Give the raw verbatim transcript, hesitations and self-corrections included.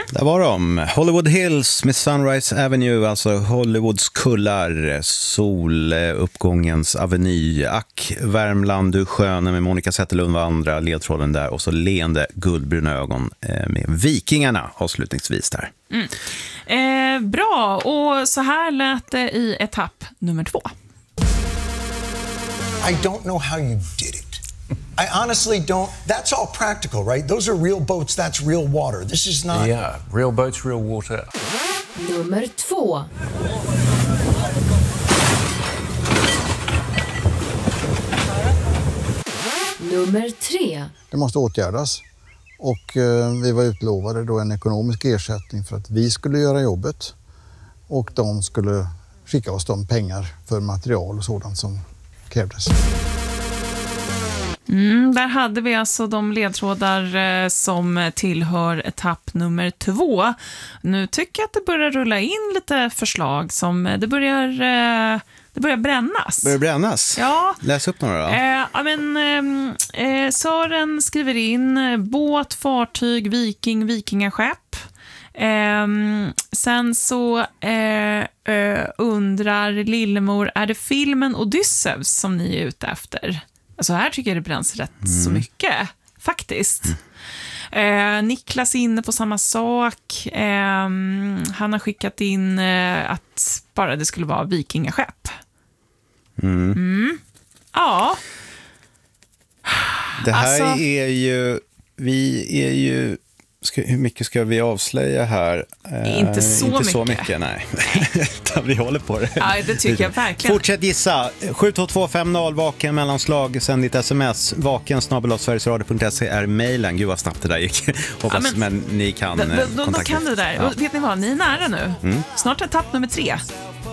Där var de. Hollywood Hills med Sunrise Avenue, alltså Hollywoods kullar, soluppgångens aveny. Ack, Värmland, du sköna med Monica Zetterlund var andra ledtråden där. Och så leende guldbruna ögon med Vikingarna avslutningsvis där. Mm. Eh, bra, och så här lät det i etapp nummer två. I don't know how you did it. I honestly don't. That's all practical, right? Those are real boats. That's real water. This is not. Yeah, real boats, real water. Nummer två. Nummer tre. Det måste åtgärdas. Och eh, vi var utlovade då en ekonomisk ersättning för att vi skulle göra jobbet. Och de skulle skicka oss de pengar för material och sådant som krävdes. Mm, där hade vi alltså de ledtrådar eh, som tillhör etapp nummer två. Nu tycker jag att det börjar rulla in lite förslag som det börjar, eh, det börjar brännas. Börjar brännas? Ja. Läs upp några då. Eh, ja, men, eh, Sören skriver in båt, fartyg, viking, vikingaskepp. Eh, sen så eh, eh, undrar Lillemor, är det filmen Odysseus som ni är ute efter? Alltså här tycker jag det bränns rätt mm. så mycket, faktiskt. Mm. Eh, Niklas är inne på samma sak. Eh, han har skickat in eh, att bara det skulle vara vikingaskepp. Mm. Mm. Ja. Det här alltså, är ju, vi är ju, ska, hur mycket ska vi avslöja här? Inte så eh, inte mycket. så mycket, nej. Vi håller på det. Ja, det tycker jag verkligen. Fortsätt gissa. sju två två fem noll vaken mellanslag, sänd ditt sms. Vaken snabel-a sverigesradio punkt se är mejlen. Gud vad snabbt det där gick. Hoppas, ja, men, men ni kan då, då, kontakta. Då kan det där. Ja. Vet ni vad, ni är nära nu. Mm. Snart är etapp nummer tre.